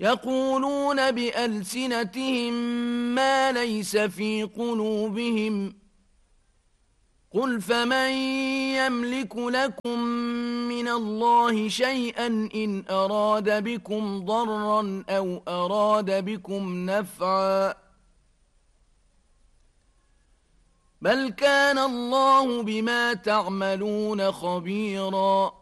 يقولون بألسنتهم ما ليس في قلوبهم. قل فمن يملك لكم من الله شيئا إن أراد بكم ضرا أو أراد بكم نفعا بل كان الله بما تعملون خبيرا